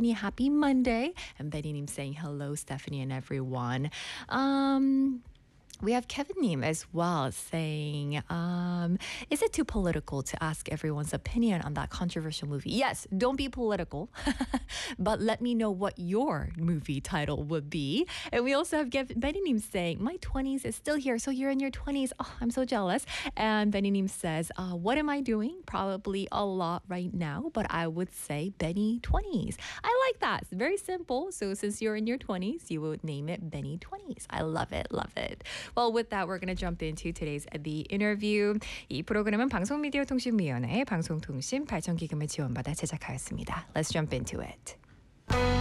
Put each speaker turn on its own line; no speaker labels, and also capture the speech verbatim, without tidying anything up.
Stephanie, happy Monday. And Betty님 saying hello, Stephanie and everyone. Um... We have Kevin Neem as well saying, um, is it too political to ask everyone's opinion on that controversial movie? Yes, don't be political, but let me know what your movie title would be. And we also have Benny Neem saying, my twenties is still here, so you're in your twenties. Oh, I'm so jealous. And Benny Neem says, uh, what am I doing? Probably a lot right now, but I would say Benny twenties. I like that. It's very simple. So since you're in your twenties, you would name it Benny twenties. I love it, love it. Well, with that, we're going to jump into today's The Interview. 이 프로그램은 방송미디어통신위원회 방송통신 발전기금을 지원받아 제작하였습니다. Let's jump into it.